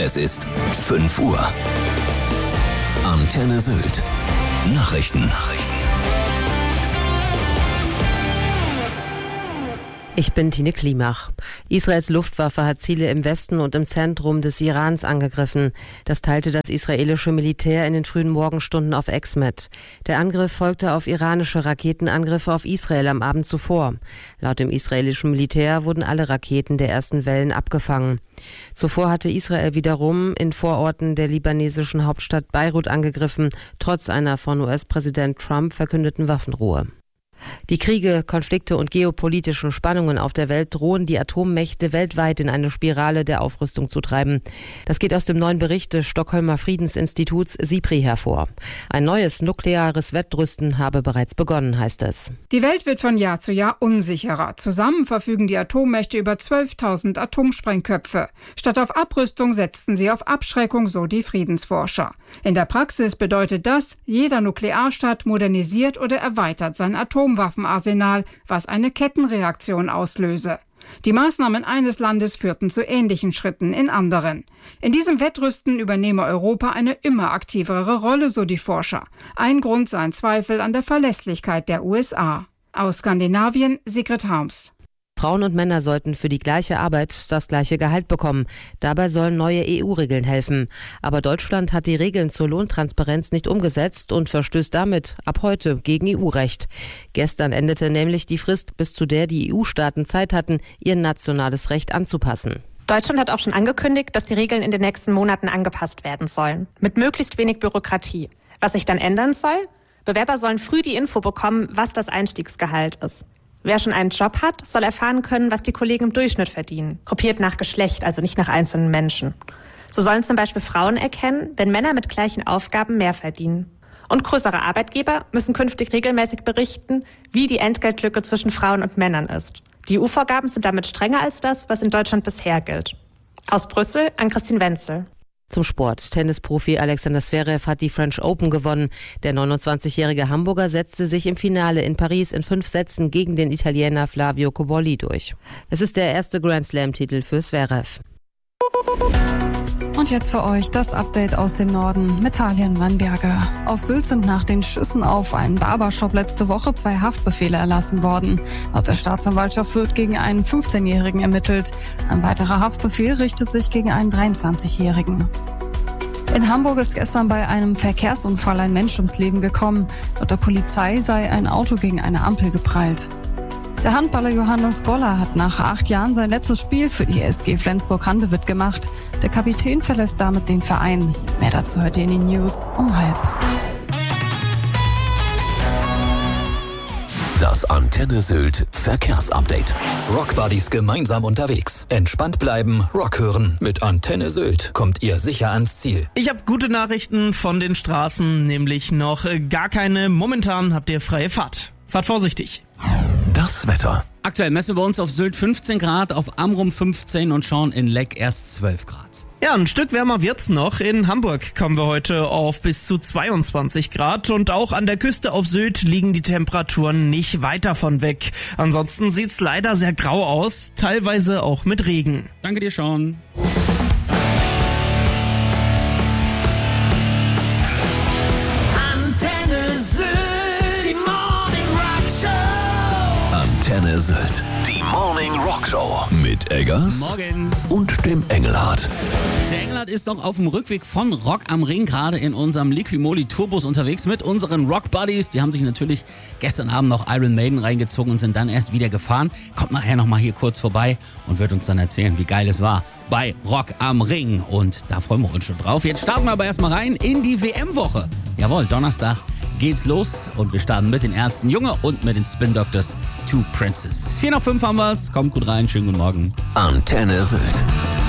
Es ist 5 Uhr. Antenne Sylt. Nachrichten. Ich bin Tine Klimach. Israels Luftwaffe hat Ziele im Westen und im Zentrum des Irans angegriffen. Das teilte das israelische Militär in den frühen Morgenstunden auf X mit. Der Angriff folgte auf iranische Raketenangriffe auf Israel am Abend zuvor. Laut dem israelischen Militär wurden alle Raketen der ersten Wellen abgefangen. Zuvor hatte Israel wiederum in Vororten der libanesischen Hauptstadt Beirut angegriffen, trotz einer von US-Präsident Trump verkündeten Waffenruhe. Die Kriege, Konflikte und geopolitischen Spannungen auf der Welt drohen die Atommächte weltweit in eine Spirale der Aufrüstung zu treiben. Das geht aus dem neuen Bericht des Stockholmer Friedensinstituts SIPRI hervor. Ein neues nukleares Wettrüsten habe bereits begonnen, heißt es. Die Welt wird von Jahr zu Jahr unsicherer. Zusammen verfügen die Atommächte über 12.000 Atomsprengköpfe. Statt auf Abrüstung setzten sie auf Abschreckung, so die Friedensforscher. In der Praxis bedeutet das, jeder Nuklearstaat modernisiert oder erweitert sein Atomwaffenarsenal, was eine Kettenreaktion auslöse. Die Maßnahmen eines Landes führten zu ähnlichen Schritten in anderen. In diesem Wettrüsten übernehme Europa eine immer aktivere Rolle, so die Forscher. Ein Grund seien Zweifel an der Verlässlichkeit der USA. Aus Skandinavien, Sigrid Harms. Frauen und Männer sollten für die gleiche Arbeit das gleiche Gehalt bekommen. Dabei sollen neue EU-Regeln helfen. Aber Deutschland hat die Regeln zur Lohntransparenz nicht umgesetzt und verstößt damit ab heute gegen EU-Recht. Gestern endete nämlich die Frist, bis zu der die EU-Staaten Zeit hatten, ihr nationales Recht anzupassen. Deutschland hat auch schon angekündigt, dass die Regeln in den nächsten Monaten angepasst werden sollen. Mit möglichst wenig Bürokratie. Was sich dann ändern soll? Bewerber sollen früh die Info bekommen, was das Einstiegsgehalt ist. Wer schon einen Job hat, soll erfahren können, was die Kollegen im Durchschnitt verdienen. Gruppiert nach Geschlecht, also nicht nach einzelnen Menschen. So sollen zum Beispiel Frauen erkennen, wenn Männer mit gleichen Aufgaben mehr verdienen. Und größere Arbeitgeber müssen künftig regelmäßig berichten, wie die Entgeltlücke zwischen Frauen und Männern ist. Die EU-Vorgaben sind damit strenger als das, was in Deutschland bisher gilt. Aus Brüssel an Christine Wenzel. Zum Sport. Tennisprofi Alexander Zverev hat die French Open gewonnen. Der 29-jährige Hamburger setzte sich im Finale in Paris in 5 Sätzen gegen den Italiener Flavio Cobolli durch. Es ist der erste Grand Slam-Titel für Zverev. Und jetzt für euch das Update aus dem Norden mit Talian Wannberger. Auf Sylt sind nach den Schüssen auf einen Barbershop letzte Woche 2 Haftbefehle erlassen worden. Laut der Staatsanwaltschaft wird gegen einen 15-Jährigen ermittelt. Ein weiterer Haftbefehl richtet sich gegen einen 23-Jährigen. In Hamburg ist gestern bei einem Verkehrsunfall ein Mensch ums Leben gekommen. Laut der Polizei sei ein Auto gegen eine Ampel geprallt. Der Handballer Johannes Goller hat nach 8 Jahren sein letztes Spiel für die SG Flensburg-Handewitt gemacht. Der Kapitän verlässt damit den Verein. Mehr dazu hört ihr in den News um 12:30. Das Antenne Sylt Verkehrsupdate. Rockbuddies gemeinsam unterwegs. Entspannt bleiben, Rock hören. Mit Antenne Sylt kommt ihr sicher ans Ziel. Ich habe gute Nachrichten von den Straßen, nämlich noch gar keine. Momentan habt ihr freie Fahrt. Fahrt vorsichtig. Das Wetter. Aktuell messen wir bei uns auf Sylt 15 Grad, auf Amrum 15 und schauen in Leck erst 12 Grad. Ja, ein Stück wärmer wird's noch. In Hamburg kommen wir heute auf bis zu 22 Grad und auch an der Küste auf Sylt liegen die Temperaturen nicht weit davon weg. Ansonsten sieht's leider sehr grau aus, teilweise auch mit Regen. Danke dir schon. Antenne Sylt, die Morning Rock Show mit Eggers Morgen. Und dem Engelhardt. Der Engelhardt ist noch auf dem Rückweg von Rock am Ring, gerade in unserem Liquimoli Tourbus unterwegs mit unseren Rock Buddies. Die haben sich natürlich gestern Abend noch Iron Maiden reingezogen und sind dann erst wieder gefahren. Kommt nachher nochmal hier kurz vorbei und wird uns dann erzählen, wie geil es war bei Rock am Ring. Und da freuen wir uns schon drauf. Jetzt starten wir aber erstmal rein in die WM-Woche. Jawohl, Donnerstag geht's los und wir starten mit den Ärzten Junge und mit den Spin Doctors Two Princes. 4 nach 5 haben wir's. Kommt gut rein, schönen guten Morgen. Antenne Sylt.